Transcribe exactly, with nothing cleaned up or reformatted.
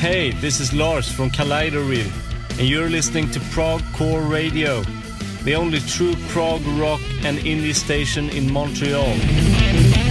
Hey, this is Lars from Kaleidorville, and you're listening to Prog Core Radio, the only true prog rock and indie station in Montreal.